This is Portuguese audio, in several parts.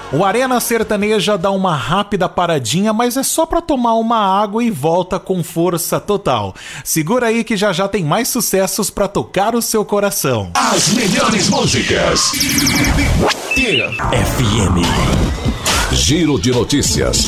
O Arena Sertaneja dá uma rápida paradinha, mas é só pra tomar uma água e volta com força total. Segura aí que já tem mais sucessos pra tocar o seu coração. As melhores músicas. FM. Giro de notícias.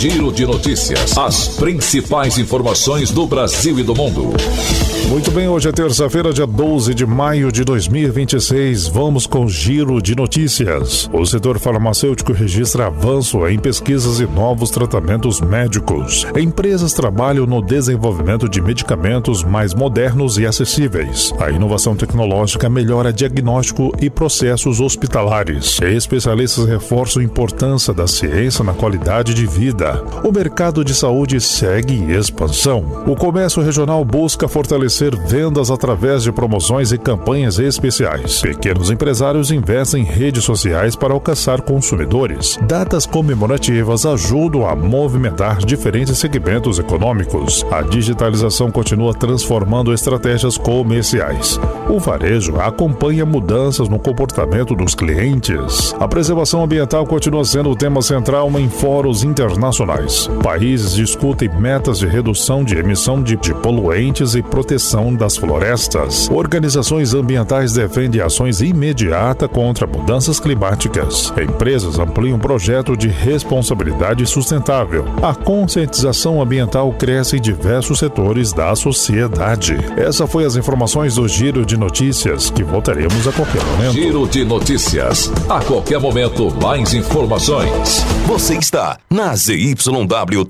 As principais informações do Brasil e do mundo. Muito bem, hoje é terça-feira, dia 12 de maio de 2026. Vamos com Giro de Notícias. O setor farmacêutico registra avanço em pesquisas e novos tratamentos médicos. Empresas trabalham no desenvolvimento de medicamentos mais modernos e acessíveis. A inovação tecnológica melhora diagnóstico e processos hospitalares. Especialistas reforçam a importância da ciência na qualidade de vida. O mercado de saúde segue em expansão. O comércio regional busca fortalecer vendas através de promoções e campanhas especiais. Pequenos empresários investem em redes sociais para alcançar consumidores. Datas comemorativas ajudam a movimentar diferentes segmentos econômicos. A digitalização continua transformando estratégias comerciais. O varejo acompanha mudanças no comportamento dos clientes. A preservação ambiental continua sendo o tema central em fóruns internacionais. Países discutem metas de redução de emissão de poluentes e proteção das florestas. Organizações ambientais defendem ações imediatas contra mudanças climáticas. Empresas ampliam o projeto de responsabilidade sustentável. A conscientização ambiental cresce em diversos setores da sociedade. Essa foi as informações do Giro de Notícias, que voltaremos a qualquer momento. Giro de Notícias. A qualquer momento, mais informações. Você está na ZYW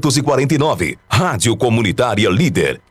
349, Rádio Comunitária Líder,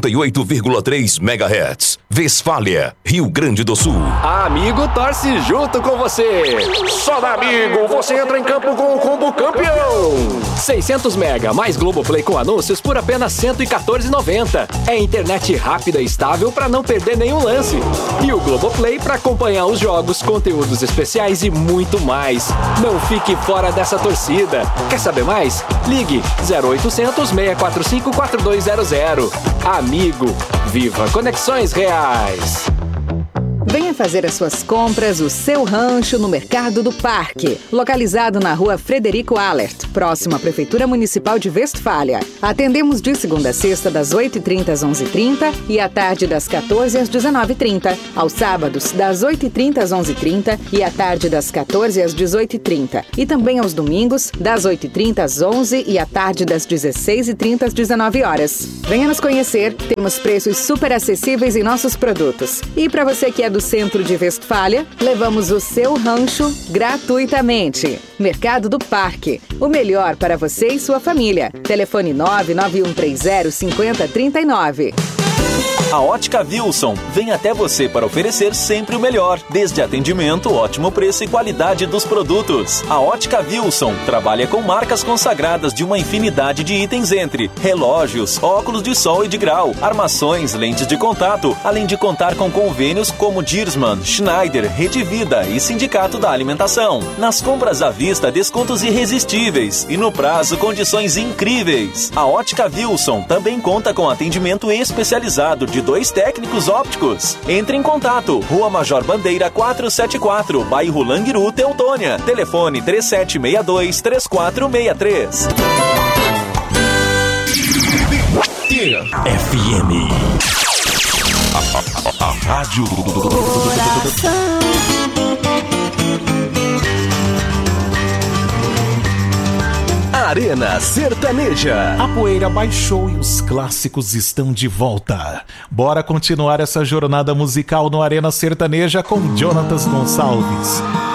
98,3 MHz. Westfália, Rio Grande do Sul. Amigo torce junto com você. Só da Amigo você entra em campo com o combo campeão. 600 mega mais Globoplay com anúncios por apenas R$ 114,90. É internet rápida e estável para não perder nenhum lance. E o Globoplay para acompanhar os jogos, conteúdos especiais e muito mais. Não fique fora dessa torcida. Quer saber mais? Ligue 0800 645 4200. Amigo, viva conexões reais. Venha fazer as suas compras, o seu rancho no Mercado do Parque, localizado na rua Frederico Allert, próximo à Prefeitura Municipal de Westfália. Atendemos de segunda a sexta das 8h30 às 11h30 e à tarde das 14 às 19h30. Aos sábados das 8h30 às 11h30 e à tarde das 14 às 18h30. E também aos domingos das 8h30 às 11 e à tarde das 16h30 às 19h. Venha nos conhecer, temos preços super acessíveis em nossos produtos. E para você que é do centro de Westfália, levamos o seu rancho gratuitamente. Mercado do Parque, o melhor para você e sua família. Telefone 99130 5039. A Ótica Wilson vem até você para oferecer sempre o melhor, desde atendimento, ótimo preço e qualidade dos produtos. A Ótica Wilson trabalha com marcas consagradas de uma infinidade de itens entre relógios, óculos de sol e de grau, armações, lentes de contato, além de contar com convênios como Diersman, Schneider, Rede Vida e Sindicato da Alimentação. Nas compras à vista, descontos irresistíveis e no prazo, condições incríveis. A Ótica Wilson também conta com atendimento especializado de 2 técnicos ópticos. Entre em contato, Rua Major Bandeira 474, bairro Languiru, Teutônia. Telefone 3762-3463. FM. A rádio do coração. Arena Sertaneja. A poeira baixou e os clássicos estão de volta. Bora continuar essa jornada musical no Arena Sertaneja com Jonatas Gonçalves.